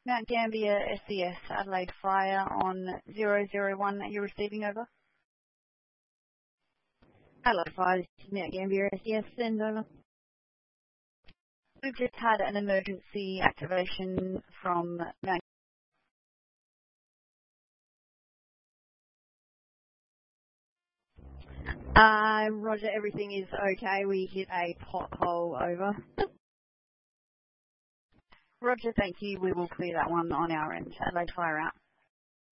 Mount Gambier SCS Adelaide Fire on 001, are you receiving over? Adelaide Fire, this is Mount Gambier SCS, send over. We've just had an emergency activation from Mount Roger, everything is okay. We hit a pothole, over. Roger, thank you. We will clear that one on our end. Adelaide Fire out.